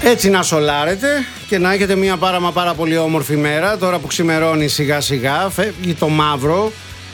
Έτσι να σολάρετε και να έχετε μια πάρα πολύ όμορφη μέρα. Τώρα που ξημερώνει σιγά σιγά, φεύγει το μαύρο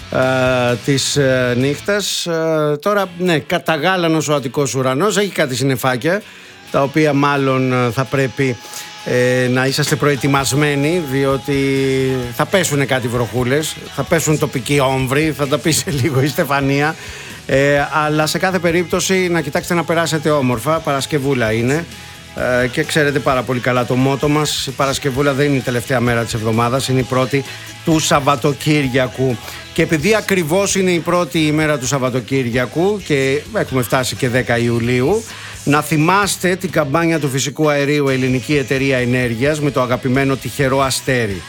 της νύχτας. Τώρα ναι, καταγάλανος ο Αττικός ουρανός. Έχει κάτι συννεφάκια, τα οποία μάλλον θα πρέπει να είσαστε προετοιμασμένοι, διότι θα πέσουν κάτι βροχούλες, θα πέσουν τοπικοί όμβροι, θα τα πει σε λίγο η Στεφανία, αλλά σε κάθε περίπτωση να κοιτάξετε να περάσετε όμορφα. Παρασκευούλα είναι και ξέρετε πάρα πολύ καλά το μότο μας. Η Παρασκευούλα δεν είναι η τελευταία μέρα της εβδομάδας, είναι η πρώτη του Σαββατοκύριακου. Και επειδή ακριβώς είναι η πρώτη ημέρα του Σαββατοκύριακου και έχουμε φτάσει και 10 Ιουλίου, να θυμάστε την καμπάνια του φυσικού αερίου Ελληνική Εταιρεία Ενέργειας με το αγαπημένο τυχερό αστέρι.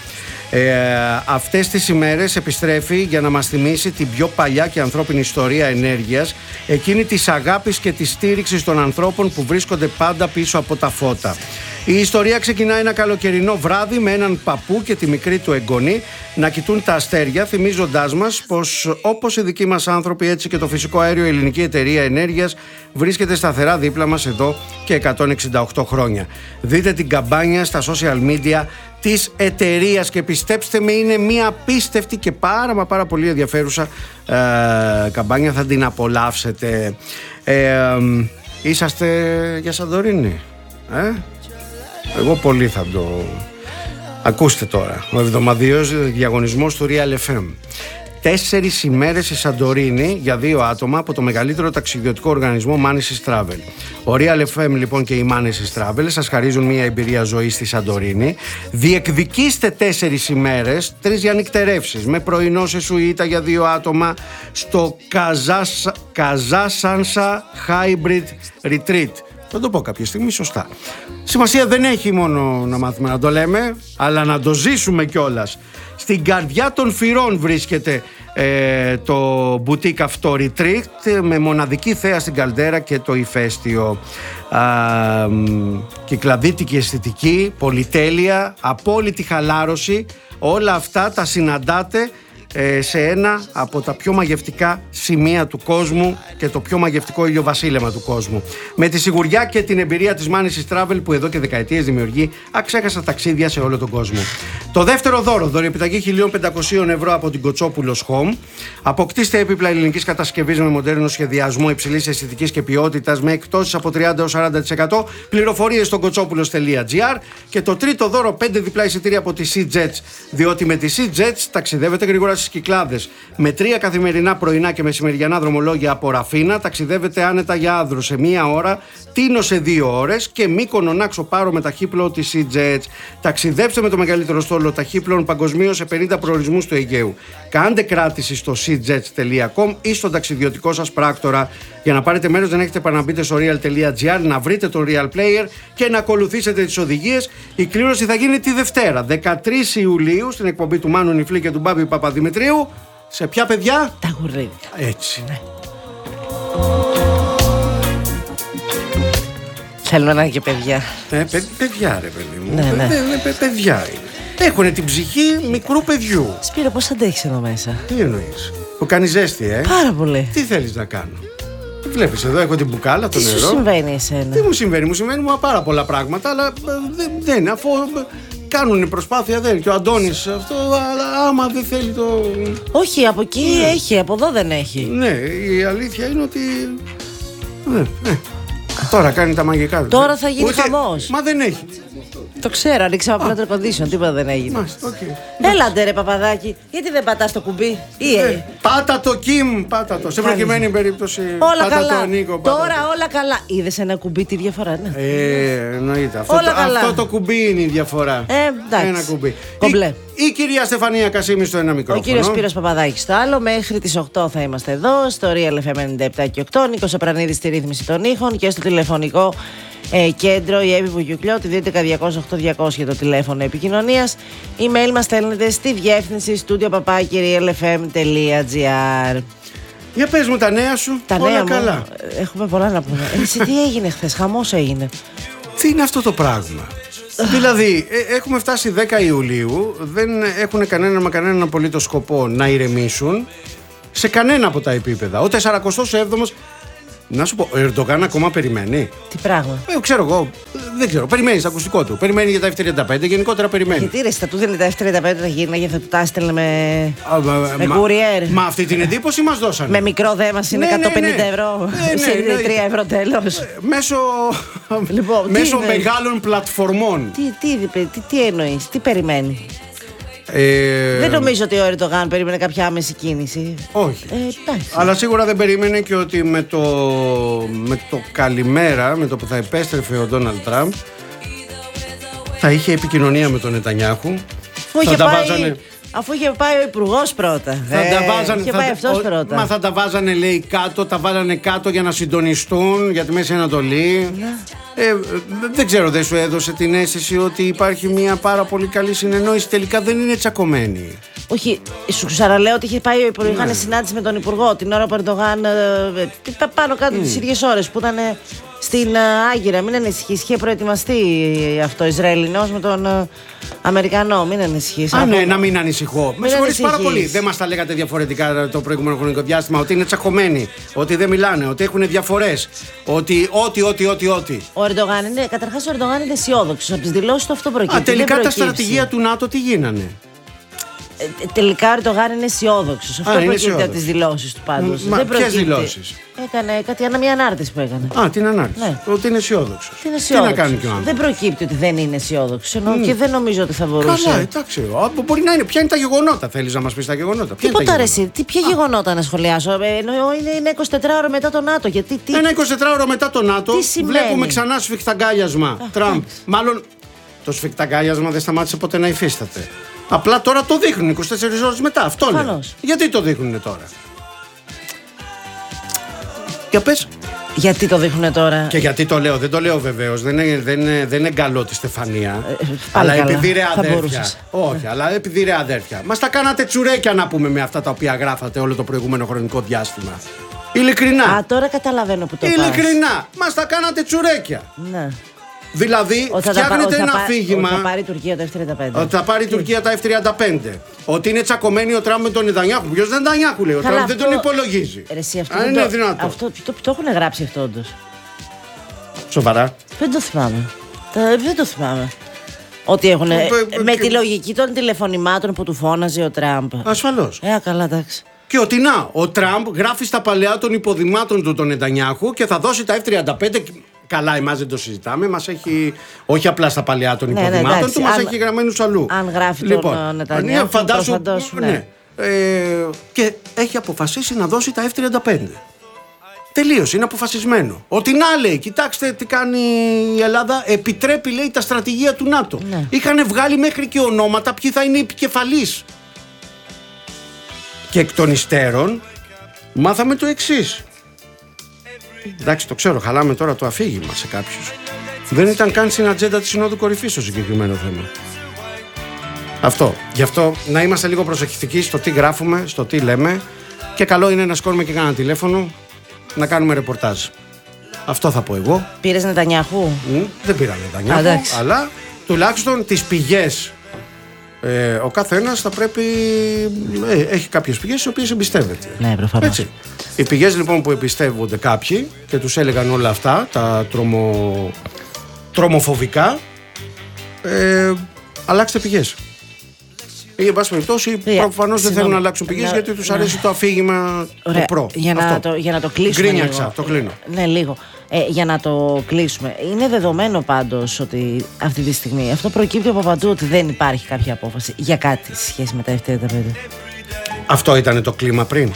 Αυτές τις ημέρες επιστρέφει για να μας θυμίσει την πιο παλιά και ανθρώπινη ιστορία ενέργειας, εκείνη της αγάπης και της στήριξης των ανθρώπων που βρίσκονται πάντα πίσω από τα φώτα. Η ιστορία ξεκινά ένα καλοκαιρινό βράδυ με έναν παππού και τη μικρή του εγγονή να κοιτούν τα αστέρια, θυμίζοντάς μας πως όπως οι δικοί μας άνθρωποι, έτσι και το φυσικό αέριο Ελληνική Εταιρεία Ενέργειας βρίσκεται σταθερά δίπλα μας εδώ και 168 χρόνια. Δείτε την καμπάνια στα social media της εταιρείας και πιστέψτε με, είναι μια απίστευτη και πάρα πολύ ενδιαφέρουσα καμπάνια, θα την απολαύσετε. Είσαστε για Σαντορίνη? Εγώ πολύ θα το... Ακούστε τώρα, ο εβδομαδιαίος διαγωνισμός του Real FM. 4 ημέρες στη Σαντορίνη για 2 άτομα από το μεγαλύτερο ταξιδιωτικό οργανισμό Manesis Travel. Ο Real FM λοιπόν και η Manesis Travel σας χαρίζουν μια εμπειρία ζωής στη Σαντορίνη. Διεκδικήστε 4 ημέρες, 3 για νυχτερεύσεις με πρωινό σε σουίτα για 2 άτομα στο Καζάσανσα Hybrid Retreat. Θα το πω κάποια στιγμή σωστά. Σημασία δεν έχει μόνο να μάθουμε να το λέμε, αλλά να το ζήσουμε κιόλας. Στην καρδιά των Φυρών βρίσκεται το μπουτίκ αυτό Retreat, με μοναδική θέα στην καλντέρα και το ηφαίστειο. Κυκλαδίτικη αισθητική, πολυτέλεια, απόλυτη χαλάρωση, όλα αυτά τα συναντάτε σε ένα από τα πιο μαγευτικά σημεία του κόσμου και το πιο μαγευτικό ηλιοβασίλεμα του κόσμου. Με τη σιγουριά και την εμπειρία της Manesis Travel που εδώ και δεκαετίες δημιουργεί αξέχαστα ταξίδια σε όλο τον κόσμο. Το δεύτερο δώρο, δωρεοεπιταγή 1.500 ευρώ από την Κοτσόπουλος Home. Αποκτήστε έπιπλα ελληνικής κατασκευής με μοντέρνο σχεδιασμό υψηλής αισθητικής και ποιότητας με εκπτώσεις από 30-40%. Πληροφορίες στο kotsopulos.gr. Και το τρίτο δώρο, 5 διπλά εισιτήρια από τη SeaJets, διότι με τη SeaJets ταξιδεύετε γρήγορα στις Κυκλάδες. Με 3 καθημερινά πρωινά και μεσημεριανά δρομολόγια από Ραφίνα ταξιδεύετε άνετα για Άνδρο σε 1 ώρα, Τίνο σε 2 ώρες και Μύκονο Νάξο Πάρο με ταχύπλοο της SeaJets. Ταξιδέψτε με το μεγαλύτερο στόλο ταχύπλοων παγκοσμίως σε 50 προορισμούς του Αιγαίου. Κάντε κράτηση στο seajets.com ή στον ταξιδιωτικό σας πράκτορα. Για να πάρετε μέρος δεν έχετε παρά να μπείτε στο real.gr, να βρείτε τον Real Player και να ακολουθήσετε τις οδηγίες. Η κλήρωση θα γίνει τη Δευτέρα, 13 Ιουλίου, στην εκπομπή του Μάνου Νιφλή και του Μπάμπη Παπαδημητρίου. Σε ποια παιδιά? Τα γουρρίδια. Έτσι. Ναι. Θέλουν να είναι και παιδιά. Παιδιά ρε παιδί μου. Ναι. Παιδιά είναι. Έχουνε την ψυχή μικρού παιδιού. Σπύρο, πώς αντέχεις εδώ μέσα? Τι εννοείς? Που κάνει ζέστη, Πάρα πολύ. Τι θέλεις να κάνω? Βλέπεις εδώ έχω την μπουκάλα, το νερό. Τι σου συμβαίνει εσένα? Τι μου συμβαίνει? Μου συμβαίνει πάρα πολλά πράγματα, αλλά δεν, αφού κάνουν προσπάθεια δεν. Και ο Αντώνης αυτό, αλλά άμα δεν θέλει το... Όχι, από εκεί έχει, από εδώ δεν έχει. Ναι, η αλήθεια είναι ότι... Τώρα κάνει τα μαγικά. Τώρα θα γίνει χαμός. Μα δεν έχει. Το ξέρω, ανοίξαμε απλά το condition, τίποτα δεν έγινε. Μάλιστα, Έλατε ρε παπαδάκι, γιατί δεν πατάς το κουμπί? Πάτα το Κιμ, πάτα το. Σε προκειμένη περίπτωση. Όλα πάτα καλά. Το Νίκο, τώρα όλα καλά. Είδες ένα κουμπί τι διαφορά, ναι? Εννοείται. Αυτό το κουμπί είναι η διαφορά. Εντάξει. Ένα κουμπί. Κομπλέ. Η κυρία Στεφανία Κασίμη στο ένα μικρόφωνο. Ο κύριος Σπύρος Παπαδάκης στο άλλο. Μέχρι τις 8 θα είμαστε εδώ στο Real FM 97 και 8. Νίκος Σοπρανίδης στη ρύθμιση των ήχων και στο τηλεφωνικό κέντρο η Εύη Βουγιουκλιώ, τη 211-200-8200 για το τηλέφωνο επικοινωνίας. Email μας στέλνετε στη διεύθυνση studio@realfm.gr. Για πες μου τα νέα σου. Τα όλα νέα καλά. μου, έχουμε πολλά να πούμε. Εσύ τι έγινε χθες? Χαμός έγινε. Τι είναι αυτό το πράγμα? Δηλαδή, έχουμε φτάσει 10 Ιουλίου, δεν έχουν κανέναν απολύτως σκοπό να ηρεμήσουν σε κανένα από τα επίπεδα. Ο 47ος, να σου πω, ο Ερντογάν ακόμα περιμένει. Τι πράγμα? Ξέρω εγώ, δεν ξέρω, περιμένει το ακουστικό του. Περιμένει για τα F-35, γενικότερα περιμένει. Γιατί ρε, θα του δίνει τα F-35, θα γίναγε, θα του τα έστελνε με courier. Μα αυτή την εντύπωση μας δώσανε. Με μικρό δέμα είναι 150 ευρώ. Είναι 3 ευρώ τέλος. Μέσω μεγάλων πλατφορμών. Τι εννοείς, τι περιμένει? Δεν νομίζω ότι ο Ερντογάν περίμενε κάποια άμεση κίνηση. Όχι. Αλλά σίγουρα δεν περίμενε και ότι με το καλημέρα, με το που θα επέστρεφε ο Ντόναλντ Τραμπ, θα είχε επικοινωνία με τον Νετανιάχου. Αφού είχε πάει ο υπουργός πρώτα. Είχε πάει αυτός πρώτα. Μα θα τα βάζανε, λέει, κάτω. Τα βάλανε κάτω για να συντονιστούν για τη Μέση Ανατολή. Δεν ξέρω, δεν σου έδωσε την αίσθηση ότι υπάρχει μια πάρα πολύ καλή συνεννόηση? Τελικά δεν είναι τσακωμένη. Όχι, σου ξαναλέω ότι είχε πάει ο υπουργός, είχαν συνάντηση με τον υπουργό την ώρα που ο Ερντογάν πάνω κάτω τις ίδιες ώρες που ήταν στην Άγκυρα. Μην ανησυχείς, είχε προετοιμαστεί αυτό ο Ισραηλινός με τον Αμερικανό. Μην ανησυχείς. Ναι, να μην ανησυχώ. Με συγχωρείς πάρα πολύ. Δεν μας τα λέγατε διαφορετικά το προηγούμενο χρονικό διάστημα? Ότι είναι τσακωμένοι, ότι δεν μιλάνε, ότι έχουν διαφορές, ότι. Ο Ερντογάν είναι, καταρχάς, ο Ερντογάν είναι αισιόδοξος. Από τις δηλώσεις του αυτό προκύπτει. Τελικά τα στρατηγία του ΝΑΤΟ τι γίνανε? Τελικά ο Ερντογάν είναι αισιόδοξος. Αυτό προκύπτει από τις δηλώσεις του πάντως. Ποιες δηλώσεις? Έκανε κάτι, μια ανάρτηση που έκανε. Την ανάρτηση. Ναι. Ότι είναι αισιόδοξος. Τι να κάνει κι ο άνθρωπος? Δεν προκύπτει ότι δεν είναι αισιόδοξος. Και δεν νομίζω ότι θα μπορούσε. Καλά, εντάξει. Μπορεί να είναι. Ποια είναι τα γεγονότα? Θέλεις να μας πεις τα γεγονότα? Τίποτα ρε εσύ. Ποια γεγονότα να σχολιάσω? Είναι 24ωρο μετά το ΝΑΤΟ. Ένα 24ωρο μετά το ΝΑΤΟ βλέπουμε ξανά σφιχταγκάλιασμα Τραμπ. Μάλλον το σφιχταγκάλιασμα δεν σταμάτησε ποτέ να υφίσταται. Απλά τώρα το δείχνουν 24 ώρες μετά. Αυτό λέω. Γιατί το δείχνουν τώρα? Για πες. Γιατί το δείχνουν τώρα? Και γιατί το λέω? Δεν το λέω βεβαίως. Δεν είναι καλό τη Στεφανία. Αλλά επειδή ρε αδέρφια. Όχι, αλλά επειδή ρε αδέρφια. Μας τα κάνατε τσουρέκια, να πούμε, με αυτά τα οποία γράφατε όλο το προηγούμενο χρονικό διάστημα. Ειλικρινά. Τώρα καταλαβαίνω που το πας. Ειλικρινά. Μας τα κάνατε τσουρέκια. Ναι. Δηλαδή, φτιάχνετε ένα αφήγημα. Ότι θα πάρει η Τουρκία τα F-35. Ότι θα πάρει η Τουρκία τα F-35. Ότι είναι τσακωμένοι ο Τραμπ με τον Νετανιάχου. Ποιος δεν Νετανιάχου λέει? Ο Τραμπ δεν τον υπολογίζει. Αν είναι δυνατό. Αυτό το έχουν γράψει αυτό όντως. Σοβαρά? Δεν το θυμάμαι. Δεν το θυμάμαι. Ότι έχουν. Με τη λογική των τηλεφωνημάτων που του φώναζε ο Τραμπ. Ασφαλώς. Καλά, εντάξει. Και ότι ο Τραμπ γράφει στα παλαιά των υποδημάτων του τον Νετανιάχου και θα δώσει τα F-35. Καλά, εμάς δεν το συζητάμε. Μας έχει, όχι απλά στα παλαιά των υποδημάτων του, μας έχει γραμμένους αλλού. Αν γράφει τον Νετανιάχου, φαντάσου. Ναι. Και έχει αποφασίσει να δώσει τα F-35. Τελείωσε, είναι αποφασισμένο. Ότι να λέει, κοιτάξτε τι κάνει η Ελλάδα, επιτρέπει, λέει, τα στρατηγία του ΝΑΤΟ. Ναι. Είχαν βγάλει μέχρι και ονόματα ποιοι θα είναι οι επικεφαλείς. Και εκ των υστέρων μάθαμε το εξής. Εντάξει, το ξέρω, χαλάμε τώρα το αφήγημα σε κάποιους. Δεν ήταν καν στην ατζέντα της Συνόδου Κορυφής το συγκεκριμένο θέμα. Αυτό. Γι' αυτό να είμαστε λίγο προσεκτικοί στο τι γράφουμε, στο τι λέμε. Και καλό είναι να σκόρουμε και κανένα τηλέφωνο, να κάνουμε ρεπορτάζ. Αυτό θα πω εγώ. Πήρες Νετανιάχου? Δεν πήρα Νετανιάχου, αλλά τουλάχιστον τις πηγές. Ο καθένας θα πρέπει. Έχει κάποιες πηγές τις οποίες εμπιστεύεται. Ναι, προφανώς. Έτσι. Οι πηγές λοιπόν που εμπιστεύονται κάποιοι και τους έλεγαν όλα αυτά τα τρομοφοβικά, αλλάξτε πηγές. Ή εν πάση περιπτώσει, προφανώς δεν θέλουν να αλλάξουν πηγές γιατί τους αρέσει το αφήγημα. Ωραία. Το προ. Για να το κλείσουμε. Γκρίνιαξα, το κλείνω. Ναι, λίγο. Για να το κλείσουμε. Είναι δεδομένο πάντως ότι αυτή τη στιγμή αυτό προκύπτει από παντού ότι δεν υπάρχει κάποια απόφαση για κάτι σε σχέση με τα F-35. Αυτό ήταν το κλίμα πριν.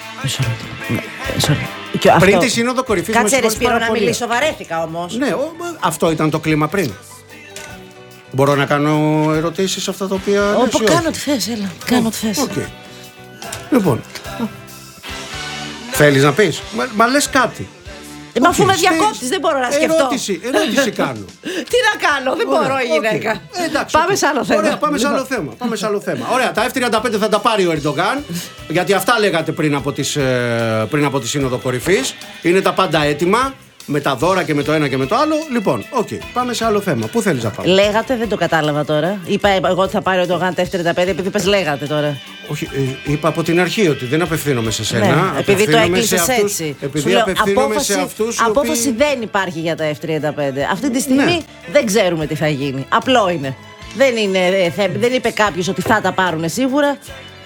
Πριν τη Σύνοδο Κορυφής. Κάτσε ρε Σπύρο να μιλήσω, βαρέθηκα όμως. Ναι, αυτό ήταν το κλίμα πριν. Μπορώ να κάνω ερωτήσεις σε αυτά τα οποία. Κάνω ό,τι θες, έλα. Κάνω ό,τι θες. Okay. Λοιπόν. Θέλεις να πεις? Μα λες κάτι. Μα αφού με διακόψεις δεν μπορώ να σκεφτώ. Ερώτηση κάνω. Τι να κάνω, δεν μπορώ η γυναίκα. Πάμε σε άλλο θέμα. Ωραία, πάμε σε άλλο θέμα. Ωραία, τα F-35 θα τα πάρει ο Ερντογάν, γιατί αυτά λέγατε πριν από τη Σύνοδο Κορυφής. Είναι τα πάντα έτοιμα. με τα δώρα και με το ένα και με το άλλο. Λοιπόν, πάμε σε άλλο θέμα. Πού θέλεις να πάμε? Λέγατε, δεν το κατάλαβα τώρα. Είπα εγώ ότι θα πάρει ο Ερντογάν τα F-35, επειδή πες λέγατε τώρα. Όχι, είπα από την αρχή ότι δεν απευθύνομαι σε σένα. Ναι, επειδή το έκλεισες έτσι. Επειδή απευθύνομαι σε αυτούς. Απόφαση δεν υπάρχει για τα F-35. Αυτή τη στιγμή δεν ξέρουμε τι θα γίνει. Απλό είναι. Δεν είπε κάποιος ότι θα τα πάρουν σίγουρα.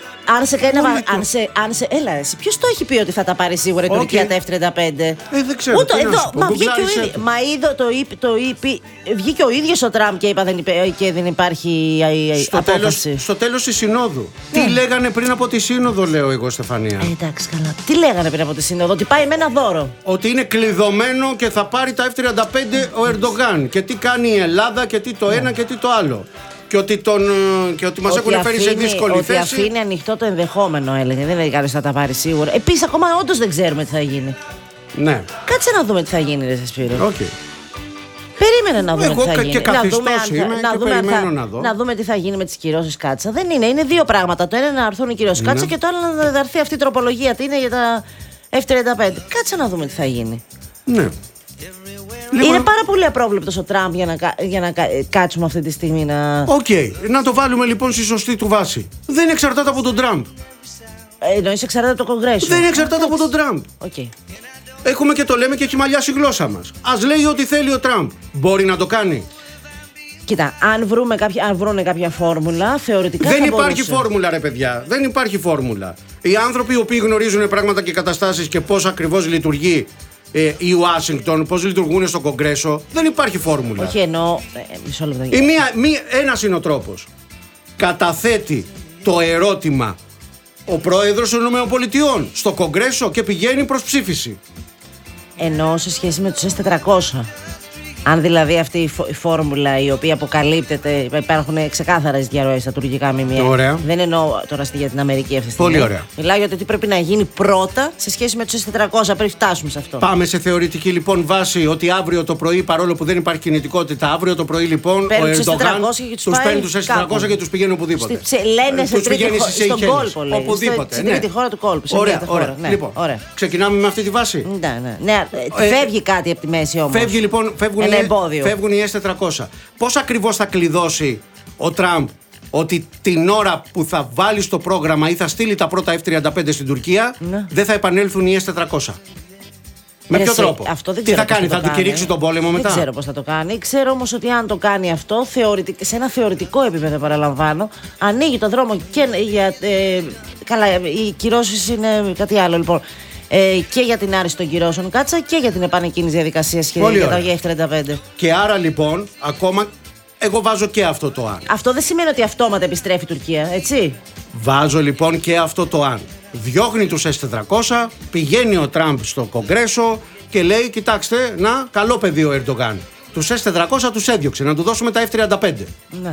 Έλα, εσύ. Ποιος το έχει πει ότι θα τα πάρει σίγουρα η Τουρκία τα F-35? Δεν ξέρω. Βγήκε ο ίδιος ο Τραμπ και είπε και δεν υπάρχει απόφαση. Στο τέλος της Συνόδου. Τι λέγανε πριν από τη Σύνοδο, λέω εγώ, Στεφανία. Εντάξει, καλά. Τι λέγανε πριν από τη Σύνοδο? Ότι πάει με ένα δώρο. Ότι είναι κλειδωμένο και θα πάρει τα F-35 ο Ερντογάν. Και τι κάνει η Ελλάδα και τι το ένα και τι το άλλο. Και ότι μας έχουν φέρει σε δύσκολη θέση. Ότι αφήνει ανοιχτό το ενδεχόμενο, έλεγε. Δεν λέει κάποιος θα τα πάρει σίγουρα. Επίσης, ακόμα όντως δεν ξέρουμε τι θα γίνει. Ναι. Κάτσε να δούμε τι θα γίνει, ρε Σπύρο. Περίμενε να δούμε τι θα γίνει. Να δούμε τι θα γίνει με τις κυρώσεις Κάτσα. Δεν είναι. Είναι δύο πράγματα. Το ένα είναι να έρθουν οι κυρώσεις Κάτσα και το άλλο να έρθει αυτή η τροπολογία. Τι είναι για τα F-35. Κάτσε να δούμε τι θα γίνει. Ναι. Είναι πάρα πολύ απρόβλεπτος ο Τραμπ για να κάτσουμε αυτή τη στιγμή να... Να το βάλουμε λοιπόν στη σωστή του βάση. Δεν εξαρτάται από τον Τραμπ. Εννοείς εξαρτάται από το Κογκρέσο. Δεν εξαρτάται από τον Τραμπ. Έχουμε και το λέμε και έχει μαλλιάσει η γλώσσα μας. Ας λέει ό,τι θέλει ο Τραμπ. Μπορεί να το κάνει. Κοίτα, αν βρούνε κάποια φόρμουλα, θεωρητικά δεν υπάρχει φόρμουλα, ρε παιδιά. Δεν υπάρχει φόρμουλα. Οι άνθρωποι οι οποίοι γνωρίζουν πράγματα και καταστάσεις και πώς ακριβώς λειτουργεί η Ουάσιγκτον, πώς λειτουργούν στο Κογκρέσο, δεν υπάρχει φόρμουλα. Όχι, εννοώ. Μισό λεπτό. Ένας είναι ο τρόπος. Καταθέτει το ερώτημα ο πρόεδρος των ΗΠΑ στο Κογκρέσο και πηγαίνει προς ψήφιση. Εννοώ σε σχέση με τους S-400. Αν δηλαδή αυτή η φόρμουλα η οποία αποκαλύπτεται, υπάρχουν ξεκάθαρες διαρροές στα τουρκικά ΜΜΕ. Δεν εννοώ τώρα για την Αμερική αυτή τη στιγμή. Πολύ ωραία. Μιλάω για το τι πρέπει να γίνει πρώτα σε σχέση με τους S-400 πριν φτάσουμε σε αυτό. Πάμε σε θεωρητική λοιπόν βάση ότι αύριο το πρωί, παρόλο που δεν υπάρχει κινητικότητα, αύριο το πρωί λοιπόν ο Ερντογάν τους παίρνει τους S-400 και τους πηγαίνει οπουδήποτε. Λένε στον κόλπο. Οπουδήποτε. Στην τρίτη χώρα του κόλπου. Ωραία. Λοιπόν, ξεκινάμε με αυτή τη βάση. Ναι. Φεύγει κάτι από τη μέση όμως. Φεύγει λοιπόν. Φεύγουν οι S-400. Πώς ακριβώς θα κλειδώσει ο Τραμπ ότι την ώρα που θα βάλει στο πρόγραμμα ή θα στείλει τα πρώτα F-35 στην Τουρκία, δεν θα επανέλθουν οι S-400? Με ποιο τρόπο? Τι θα κάνει, θα του κηρύξει τον πόλεμο μετά? Δεν ξέρω πώς θα το κάνει. Ξέρω όμως ότι αν το κάνει αυτό, σε ένα θεωρητικό επίπεδο, παραλαμβάνω, ανοίγει το δρόμο και για. Καλά, οι κυρώσεις είναι κάτι άλλο λοιπόν. Και για την άρση των κυρώσεων Κάτσα και για την επανεκκίνηση διαδικασία σχεδόν για τα F-35. Και άρα λοιπόν, ακόμα εγώ βάζω και αυτό το αν. Αυτό δεν σημαίνει ότι αυτόματα επιστρέφει η Τουρκία, έτσι. Βάζω λοιπόν και αυτό το αν. Διώχνει τους S-400, πηγαίνει ο Τραμπ στο Κογκρέσο και λέει: κοιτάξτε, να, καλό παιδί ο Ερντογάν. Τους S-400 τους έδιωξε, να του δώσουμε τα F-35. Ναι.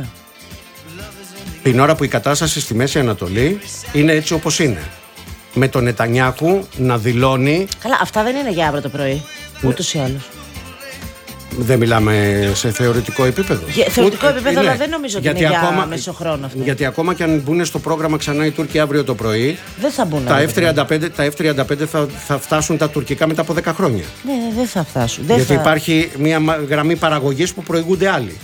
Την ώρα που η κατάσταση στη Μέση Ανατολή είναι έτσι όπως είναι. Με τον Νετανιάχου να δηλώνει. Καλά, αυτά δεν είναι για αύριο το πρωί. Ούτως ή άλλως. Δεν μιλάμε σε θεωρητικό επίπεδο. Θεωρητικό επίπεδο, αλλά δεν νομίζω ότι είναι για μεσοχρόνο αυτό. Γιατί ακόμα και αν μπουν στο πρόγραμμα ξανά οι Τούρκοι αύριο το πρωί, δεν θα μπουν. Τα F-35 θα φτάσουν τα τουρκικά μετά από 10 χρόνια. Ναι, δεν θα φτάσουν. Γιατί υπάρχει μια γραμμή παραγωγής που προηγούνται άλλοι.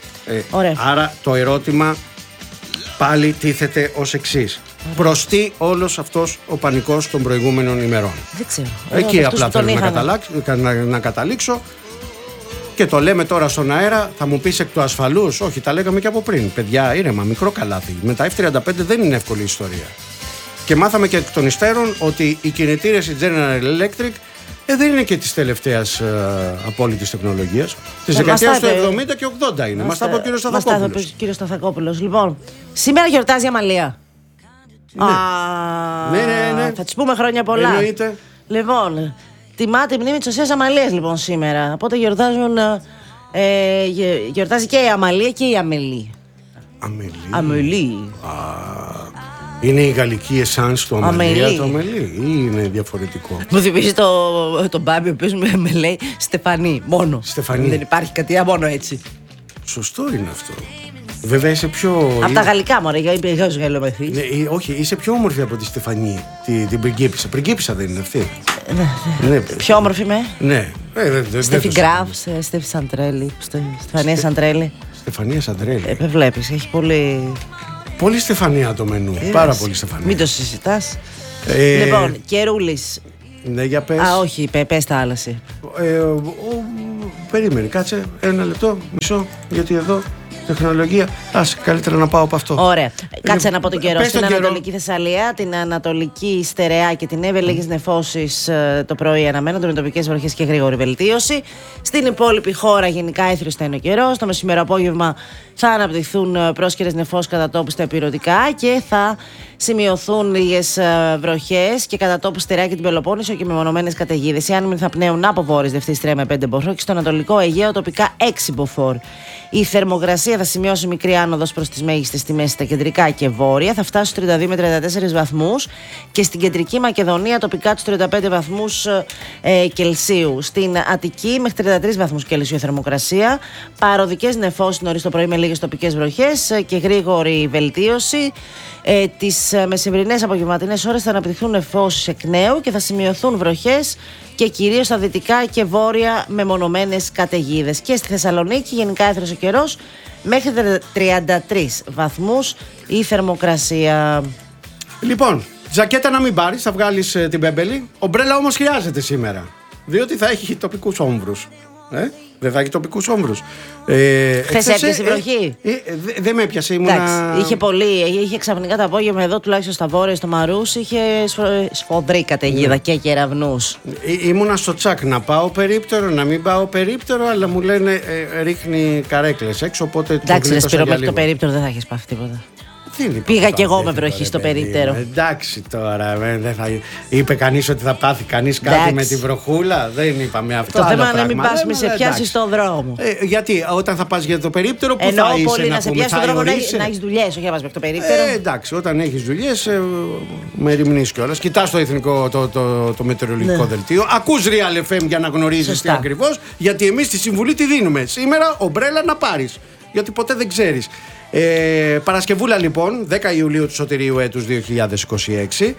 Άρα το ερώτημα πάλι τίθεται ως εξής. Προς τι όλος αυτός ο πανικός των προηγούμενων ημερών? Δεν ξέρω. Εκεί απλά θέλω να καταλήξω. Και το λέμε τώρα στον αέρα, θα μου πεις εκ του ασφαλούς. Όχι, τα λέγαμε και από πριν. Παιδιά, ήρεμα, μικρό καλάθι. Με τα F-35 δεν είναι εύκολη ιστορία. Και μάθαμε και εκ των υστέρων ότι οι κινητήρες, η General Electric, δεν είναι και της τελευταίας απόλυτης τεχνολογίας. Της δεκαετίας του 70 και 80 είναι. Μας τα είπε ο κύριος Σταθακόπουλος. Λοιπόν, σήμερα γιορτάζει η Αμαλία. Ναι. Θα της πούμε χρόνια πολλά. Εννοείται. Λοιπόν, τιμάται η μνήμη της Οσίας Αμαλίας λοιπόν σήμερα. Οπότε γιορτάζει και η Αμαλία και η Αμελή. Αμελή. Είναι η γαλλική εσάνς του Αμελία το Αμελή ή είναι διαφορετικό? Μου θυμίζει τον Μπάμπη ο οποίος με λέει Στεφανή μόνο. Στεφανή. Δεν υπάρχει κάτι μόνο έτσι. Σωστό είναι αυτό. Βέβαια είσαι πιο. Από τα γαλλικά, μωρέ, για γαλλομαθή. Όχι, είσαι πιο όμορφη από τη Στεφανή, την πριγκίπισσα. Πριγκίπισσα δεν είναι αυτή? Ναι. Πιο όμορφη είμαι. Ναι. Στέφη Γκράφ, Στέφη Σαντρέλη. Στεφανία Σαντρέλη. Στεφανία Σαντρέλη. Βλέπεις, έχει πολύ. Πολύ Στεφανία το μενού. Πάρα πολύ Στεφανία. Μην το συζητάς. Λοιπόν, Κερούλης. Ναι, για πες. Όχι, πες τα άλλα εσύ. Περίμενε, κάτσε ένα λεπτό, μισό, γιατί εδώ τεχνολογία. Άσε, καλύτερα να πάω από αυτό. Ωραία. Κάτσε να πω τον καιρό. Στην Ανατολική καιρό. Θεσσαλία, την Ανατολική Στερεά και την Εύε, λίγες νεφώσεις το πρωί αναμένονται με τοπικές βροχές και γρήγορη βελτίωση. Στην υπόλοιπη χώρα, γενικά έθριος θα είναι ο καιρός. Το μεσημερό απόγευμα θα αναπτυχθούν πρόσκαιρες νεφώσεις κατά τόπου στα ηπειρωτικά και θα σημειωθούν λίγες βροχές και κατά τόπου Στερεά και την Πελοπόννησο και μεμονωμένες καταιγίδες. Οι άνεμοι θα πνέουν από βόρειες Δευτής 3 με 5 μποφόρ και στο Ανατολικό Αιγαίο τοπικά 6 μποφόρ. Η θερμοκρασία θα σημειώσει μικρή άνοδος προς τις μέγιστες τιμές στα κεντρικά και βόρεια. Θα φτάσει στους 32 με 34 βαθμούς και στην κεντρική Μακεδονία τοπικά τους 35 βαθμούς Κελσίου. Στην Αττική μέχρι 33 βαθμούς Κελσίου θερμοκρασία. Παροδικές νεφώσεις νωρίς το πρωί με λίγες τοπικές βροχές και γρήγορη βελτίωση. Τις μεσημβρινές απογευματινές ώρες θα αναπτυχθούν νεφώσεις εκ νέου και θα σημειωθούν βροχές και κυρίως στα δυτικά και βόρεια μεμονωμένες καταιγίδες. Και στη Θεσσαλονίκη γενικά έθριος ο καιρός μέχρι 33 βαθμούς η θερμοκρασία. Λοιπόν, ζακέτα να μην πάρεις, θα βγάλεις την πέμπελη. Ομπρέλα όμως χρειάζεται σήμερα, διότι θα έχει τοπικούς όμβρους. Δεν θα έχει τοπικούς όμβρους. Χθες έπιασε η βροχή. Δεν με έπιασε. Είχε ξαφνικά το απόγευμα εδώ, τουλάχιστον στα βόρεια, στο Μαρούσι, είχε σφοδρή καταιγίδα και κεραυνούς. Ήμουνα στο τσακ να πάω περίπτερο, να μην πάω περίπτερο, αλλά μου λένε ρίχνει καρέκλες έξω. Οπότε εντάξει, ρε Σπύρο, μέχρι το περίπτερο δεν θα έχεις πάθει τίποτα. Πήγα κι εγώ με βροχή στο περίπτερο. Εντάξει τώρα, δεν θα... είπε κανείς ότι θα πάθει κανείς κάτι με τη βροχούλα. Δεν είπαμε αυτό. Το θέμα είναι να μην πας με σε πιάσει στον δρόμο. Γιατί όταν θα πας για το περίπτερο, πού θα είσαι πολύ να σε πιάσει στον δρόμο, να έχεις δουλειές, όχι να πας με το περίπτερο. Εντάξει, όταν έχεις δουλειές, με ρημνείς κιόλας. Κοιτάς το εθνικό, το μετεωρολογικό δελτίο. Ακούς Real FM για να γνωρίζεις τι ακριβώς. Γιατί εμείς τη συμβουλή τη δίνουμε. Σήμερα ομπρέλα να πάρεις. Γιατί ποτέ δεν ξέρεις. Παρασκευούλα λοιπόν, 10 Ιουλίου του Σωτηρίου έτους 2026.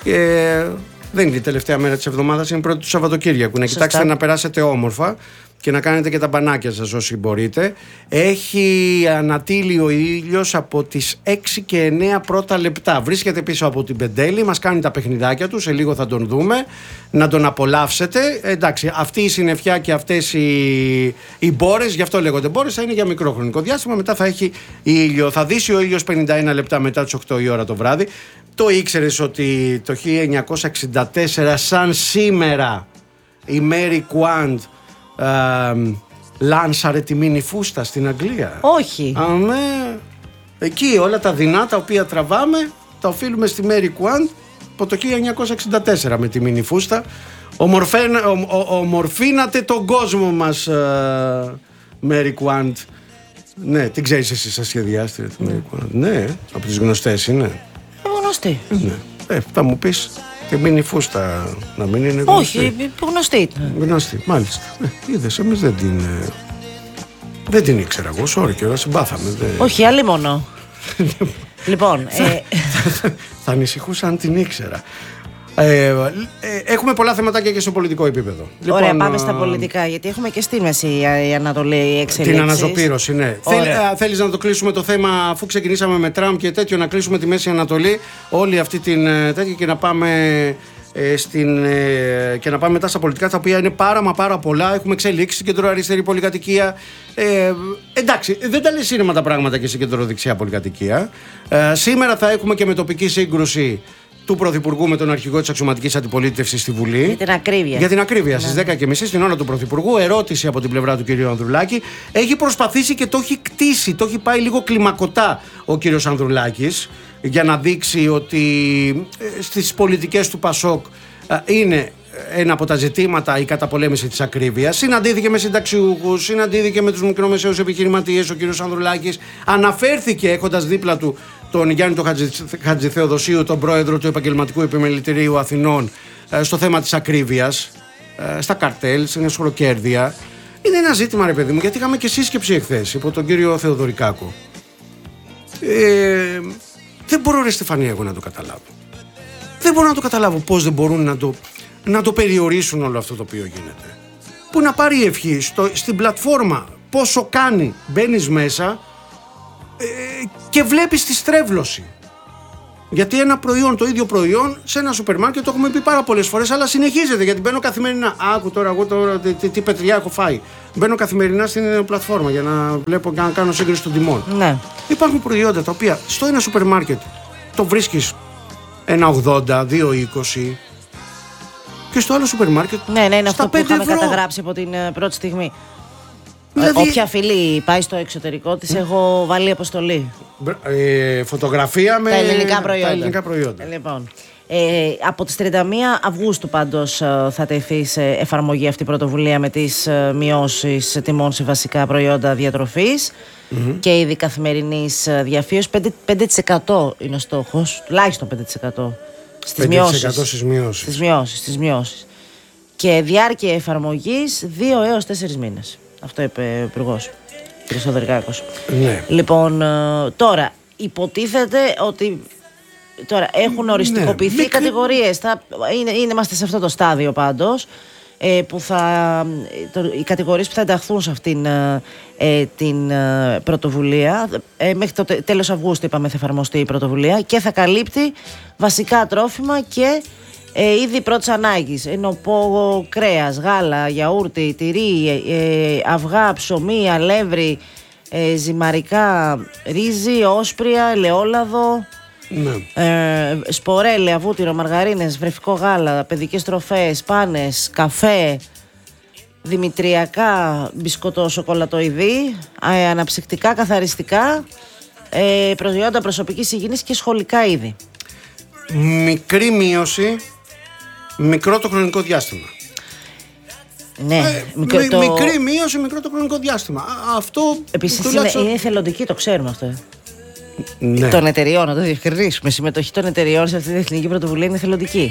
Δεν είναι η τελευταία μέρα της εβδομάδας, είναι η πρώτη του Σαββατοκύριακου. Να κοιτάξετε να περάσετε όμορφα και να κάνετε και τα μπανάκια σας όσοι μπορείτε. Έχει ανατείλει ο ήλιος από τις 6 και 9 πρώτα λεπτά. Βρίσκεται πίσω από την Πεντέλη, μας κάνει τα παιχνιδάκια του, σε λίγο θα τον δούμε. Να τον απολαύσετε. Εντάξει, αυτή η συννεφιά και αυτές οι μπόρες, γι' αυτό λέγονται μπόρες, θα είναι για μικρό χρονικό διάστημα. Μετά θα έχει ήλιο. Θα δύσει ο ήλιος 51 λεπτά μετά τις 8 η ώρα το βράδυ. Το ήξερες ότι το 1964 σαν σήμερα η Mary Quant λάνσαρε τη μίνι φούστα στην Αγγλία? Όχι. Αμέ. Εκεί όλα τα δεινά τα οποία τραβάμε τα οφείλουμε στη Mary Quant από το 1964 με τη μίνι φούστα. Ομορφύνατε τον κόσμο μας, Mary Quant. Ναι, την ξέρεις εσύ σαν σχεδιάστρια τη Mary Quant? Ναι, από τις γνωστές είναι. Γνωστή. Ναι. Θα μου πεις τη μίνι φούστα να μην είναι γνωστή? Όχι, γνωστή. Γνωστή, μάλιστα. Είδες, εμείς δεν την ήξερα εγώ, sorry και ώρα συμπάθαμε. Όχι, άλλη μόνο. Λοιπόν, θα ανησυχούσα αν την ήξερα. Έχουμε πολλά θεματάκια και στο πολιτικό επίπεδο. Ωραία, λοιπόν, πάμε στα πολιτικά, γιατί έχουμε και στη Μέση Ανατολή εξελίξεις. Την αναζωπήρωση, ναι. Θέλεις να το κλείσουμε το θέμα, αφού ξεκινήσαμε με Τραμπ και τέτοιο, να κλείσουμε τη Μέση Ανατολή, όλη αυτή την τέτοια και να πάμε και να πάμε μετά στα πολιτικά, τα οποία είναι πάρα πολλά. Έχουμε εξελίξει στην κεντροαριστερή πολυκατοικία. Εντάξει, δεν τα λέει σύννεμα τα πράγματα και στην κεντροδεξιά πολυκατοικία. Σήμερα θα έχουμε και με τοπική σύγκρουση του Πρωθυπουργού με τον αρχηγό της αξιωματικής αντιπολίτευσης στη Βουλή. Για την ακρίβεια. Για την ακρίβεια. Στις 10:30 στην ώρα του Πρωθυπουργού, ερώτηση από την πλευρά του κ. Ανδρουλάκη. Έχει προσπαθήσει και το έχει κτίσει, το έχει πάει λίγο κλιμακωτά ο κ. Ανδρουλάκης για να δείξει ότι στις πολιτικές του Πασόκ είναι ένα από τα ζητήματα η καταπολέμηση της ακρίβειας. Συναντήθηκε με συνταξιούχους, συναντήθηκε με τους μικρομεσαίους επιχειρηματίες ο κ. Ανδρουλάκης. Αναφέρθηκε έχοντας δίπλα του τον Γιάννη τον Χατζηθεοδοσίου, τον πρόεδρο του Επαγγελματικού Επιμελητηρίου Αθηνών, στο θέμα της ακρίβειας, στα καρτέλ, στην εσχροκέρδεια. Είναι ένα ζήτημα, ρε παιδί μου, γιατί είχαμε και σύσκεψη εχθές υπό τον κύριο Θεοδωρικάκο. Δεν μπορώ, ρε Στεφανία, εγώ να το καταλάβω. Δεν μπορώ να το καταλάβω πώς δεν μπορούν να το περιορίσουν όλο αυτό το οποίο γίνεται. που να πάρει ευχή στην πλατφόρμα πόσο κάνει, μπαίνεις μέσα και βλέπεις τη στρέβλωση. Γιατί ένα προϊόν, το ίδιο προϊόν, σε ένα σούπερ μάρκετ, το έχουμε πει πάρα πολλές φορές, αλλά συνεχίζεται. Γιατί μπαίνω καθημερινά. Άκου τώρα, εγώ τώρα τι πετριά έχω φάει. Μπαίνω καθημερινά στην πλατφόρμα για να βλέπω και να κάνω σύγκριση των τιμών. Ναι. Υπάρχουν προϊόντα τα οποία στο ένα σούπερ μάρκετ το βρίσκεις 1,80, 2,20 και στο άλλο σούπερ μάρκετ. Ναι, είναι στα αυτό που είχαμε ευρώ. καταγράψει από την πρώτη στιγμή. Δηλαδή, όποια φίλη πάει στο εξωτερικό της, έχω βάλει αποστολή. Φωτογραφία με τα ελληνικά προϊόντα. Τα ελληνικά προϊόντα. Λοιπόν, από τις 31 Αυγούστου πάντως θα τεθεί σε εφαρμογή αυτή η πρωτοβουλία με τις μειώσεις τιμών σε βασικά προϊόντα διατροφής και είδη καθημερινής διαφύωσης. 5% είναι ο στόχος, τουλάχιστον 5% στις μειώσεις. Και διάρκεια εφαρμογής 2 έως 4 μήνες. Αυτό είπε ο Υπουργός, κ. Σοδερκάκος. Ναι. Λοιπόν, τώρα υποτίθεται ότι τώρα έχουν οριστικοποιηθεί οι κατηγορίες. Είμαστε σε αυτό το στάδιο πάντως, που οι κατηγορίες που θα ενταχθούν σε αυτήν την πρωτοβουλία. Μέχρι το τέλος Αυγούστου είπαμε θα εφαρμοστεί η πρωτοβουλία και θα καλύπτει βασικά τρόφιμα και είδη πρώτης ανάγκης. Ενοπό, κρέας, γάλα, γιαούρτι, τυρί, αυγά, ψωμί, αλεύρι, ζυμαρικά, ρύζι, όσπρια, ελαιόλαδο, σπορέλαια, βούτυρο, μαργαρίνες, βρεφικό γάλα, παιδικές τροφές, πάνες, καφέ, δημητριακά, μπισκοτό, σοκολατοειδή, αναψυκτικά, καθαριστικά, προϊόντα προσωπικής υγιεινής και σχολικά είδη. Μικρή μείωση, μικρό το χρονικό διάστημα. Ναι, μικρή μείωση, μικρό το χρονικό διάστημα. Αυτό επίσης τουλάχιστον... είναι θελοντική, το ξέρουμε αυτό. Ναι. Των εταιριών, να το διευκρινίσουμε. Η συμμετοχή των εταιριών σε αυτή την εθνική πρωτοβουλία είναι θελοντική.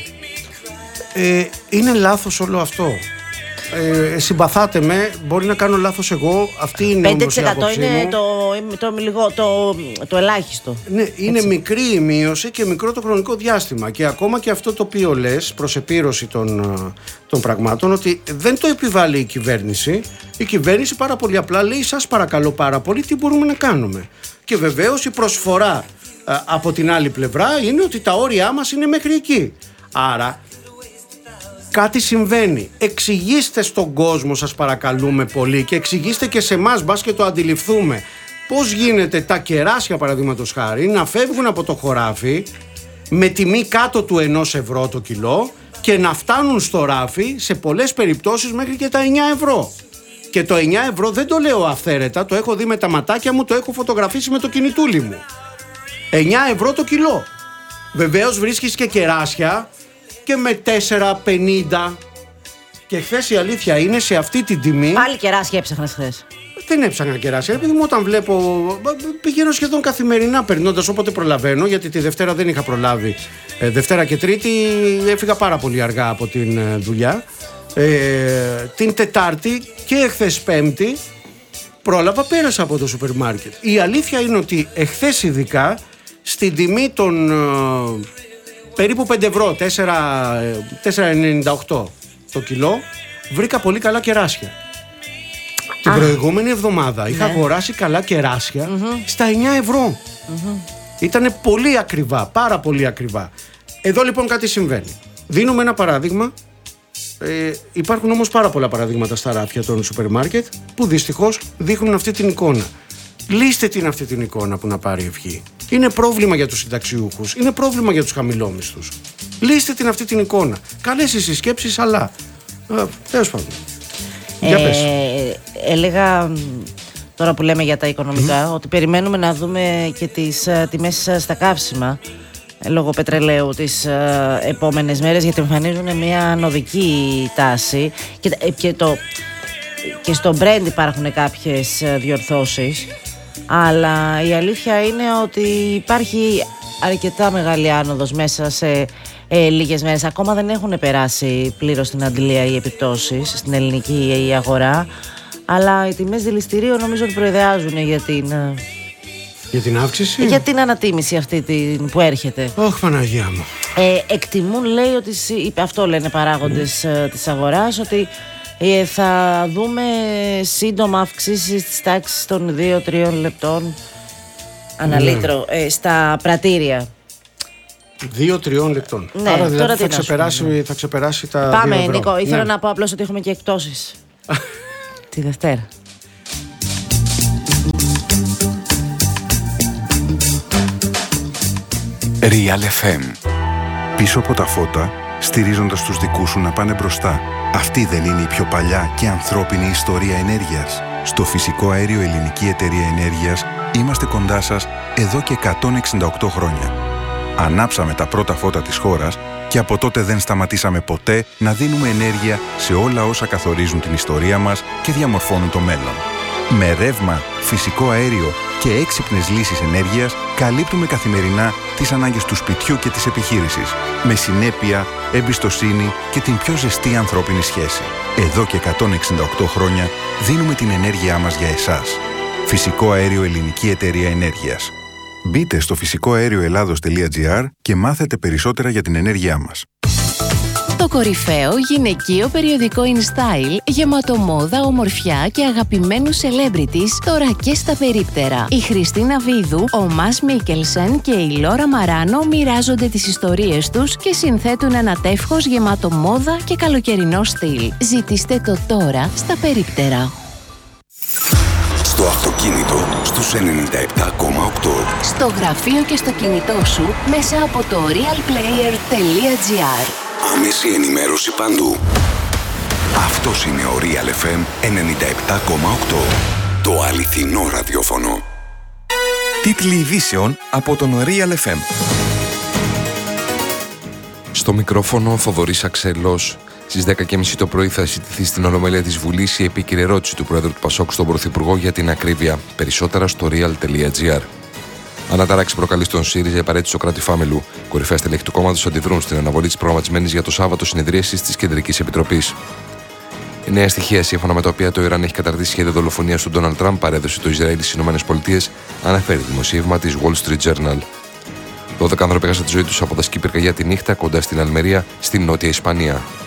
Είναι λάθος όλο αυτό. Συμπαθάτε με, μπορεί να κάνω λάθος εγώ. Αυτή είναι όμως η άποψή μου. 5% είναι το ελάχιστο. Ναι, είναι έτσι. Μικρή η μείωση και μικρό το χρονικό διάστημα. Και ακόμα και αυτό το οποίο λες προς επίρρωση των πραγμάτων, ότι δεν το επιβάλλει η κυβέρνηση. Η κυβέρνηση πάρα πολύ απλά λέει: σας παρακαλώ πάρα πολύ, τι μπορούμε να κάνουμε. Και βεβαίως η προσφορά από την άλλη πλευρά είναι ότι τα όρια μας είναι μέχρι εκεί. Άρα κάτι συμβαίνει. Εξηγήστε στον κόσμο, σας παρακαλούμε πολύ, και εξηγήστε και σε εμάς, μπας και το αντιληφθούμε, πώς γίνεται τα κεράσια, παραδείγματος χάρη, να φεύγουν από το χωράφι με τιμή κάτω του 1 ευρώ το κιλό και να φτάνουν στο ράφι σε πολλές περιπτώσεις μέχρι και τα 9 ευρώ. Και το 9 ευρώ δεν το λέω αυθαίρετα, το έχω δει με τα ματάκια μου, το έχω φωτογραφίσει με το κινητούλι μου. 9 ευρώ το κιλό. Βεβαίως βρίσκεις και κεράσια και με 4,50. Και χθες η αλήθεια είναι σε αυτή την τιμή. Πάλι κεράσια έψαχνες χθες? Δεν έψαχνα κεράσια, επειδή μου όταν βλέπω, πηγαίνω σχεδόν καθημερινά περνώντας όποτε προλαβαίνω, γιατί τη Δευτέρα δεν είχα προλάβει. Δευτέρα και Τρίτη έφυγα πάρα πολύ αργά από την δουλειά. Την Τετάρτη και εχθές Πέμπτη πρόλαβα, πέρασα από το σούπερ μάρκετ. Η αλήθεια είναι ότι εχθές ειδικά στην τιμή των περίπου 5 ευρώ, 4,98 το κιλό, βρήκα πολύ καλά κεράσια. Την προηγούμενη εβδομάδα είχα αγοράσει καλά κεράσια στα 9 ευρώ. Ήτανε πολύ ακριβά, πάρα πολύ ακριβά. Εδώ λοιπόν κάτι συμβαίνει. Δίνουμε ένα παράδειγμα. Υπάρχουν όμως πάρα πολλά παραδείγματα στα ράφια των σούπερ μάρκετ που δυστυχώς δείχνουν αυτή την εικόνα. Λύστε την αυτή την εικόνα που να πάρει ευχή. Είναι πρόβλημα για τους συνταξιούχους, είναι πρόβλημα για τους χαμηλόμισθους. Λύστε την αυτή την εικόνα. Καλές οι συσκέψεις, αλλά τέλος πάντων. Για πες. Έλεγα τώρα που λέμε για τα οικονομικά ότι περιμένουμε να δούμε και τις τιμές στα καύσιμα λόγω πετρελαίου τις επόμενες μέρες, γιατί εμφανίζουν μια ανωδική τάση και στο Brent υπάρχουν κάποιες διορθώσεις, αλλά η αλήθεια είναι ότι υπάρχει αρκετά μεγάλη άνοδος μέσα σε λίγες μέρες. Ακόμα δεν έχουν περάσει πλήρως στην αντλία οι επιπτώσεις στην ελληνική αγορά, αλλά οι τιμές δηληστηρίου νομίζω ότι προειδεάζουν για την αύξηση, για την ανατίμηση αυτή που έρχεται. Ωχ, Παναγία μου. Εκτιμούν, λέει, ότι αυτό λένε παράγοντες της αγοράς, ότι Θα δούμε σύντομα αυξήσεις στις τάξεις των 2-3 λεπτών αναλύτρο στα πρατήρια. 2-3 λεπτών. Ναι, άρα δηλαδή τώρα θα ξεπεράσει τα. Πάμε, 2 ευρώ. Νίκο. Ήθελα να πω απλώς ότι έχουμε και εκπτώσεις τη Δευτέρα. Real FM. Πίσω από τα φώτα, στηρίζοντας τους δικούς σου να πάνε μπροστά. Αυτή δεν είναι η πιο παλιά και ανθρώπινη ιστορία ενέργειας? Στο Φυσικό Αέριο Ελληνική Εταιρεία Ενέργειας είμαστε κοντά σας εδώ και 168 χρόνια. Ανάψαμε τα πρώτα φώτα της χώρας και από τότε δεν σταματήσαμε ποτέ να δίνουμε ενέργεια σε όλα όσα καθορίζουν την ιστορία μας και διαμορφώνουν το μέλλον. Με ρεύμα, φυσικό αέριο και έξυπνες λύσεις ενέργειας καλύπτουμε καθημερινά τις ανάγκες του σπιτιού και της επιχείρησης. Με συνέπεια, εμπιστοσύνη και την πιο ζεστή ανθρώπινη σχέση. Εδώ και 168 χρόνια δίνουμε την ενέργειά μας για εσάς. Φυσικό Αέριο Ελληνική Εταιρεία Ενέργειας. Μπείτε στο φυσικοαέρioελλάδος.gr και μάθετε περισσότερα για την ενέργειά μας. Το κορυφαίο γυναικείο περιοδικό InStyle, γεμάτο μόδα, ομορφιά και αγαπημένους celebrities, τώρα και στα περίπτερα. Η Χριστίνα Βίδου, ο Μας Μίκελσεν και η Λόρα Μαράνο μοιράζονται τις ιστορίες τους και συνθέτουν ένα τεύχος γεμάτο μόδα και καλοκαιρινό στυλ. Ζητήστε το τώρα στα περίπτερα. Στο αυτοκίνητο στους 97,8. Στο γραφείο και στο κινητό σου μέσα από το realplayer.gr. Άμεση ενημέρωση παντού. Αυτός είναι ο Real FM 97,8. Το αληθινό ραδιόφωνο. Τίτλοι ειδήσεων από τον Real FM. Στο μικρόφωνο ο Θοδωρής Αξελός. Στις 10.30 το πρωί θα συζητηθεί στην Ολομέλεια της Βουλής η επίκαιρη ερώτηση του Πρόεδρου του Πασόκ στον Πρωθυπουργό για την ακρίβεια. Περισσότερα στο real.gr. Ανατάραξη προκαλεί στον ΣΥΡΙΖΑ η παρέτηση του Σωκράτη Φάμελου. Κορυφαία στελέχη του κόμματος αντιδρούν στην αναβολή της προγραμματισμένης για το Σάββατο συνεδρίασης της Κεντρικής Επιτροπής. Η νέα στοιχεία, σύμφωνα με τα οποία το Ιράν έχει καταρτήσει σχέδιο δολοφονίας του Ντόναλντ Τραμπ, παρέδωσε το Ισραήλ στις ΗΠΑ, αναφέρει δημοσίευμα της Wall Street Journal. 12 άνθρωποι έχασαν τη ζωή τους από δασική πυρκαγιά τη νύχτα κοντά στην Αλμερία, στην Νότια Ισπανία.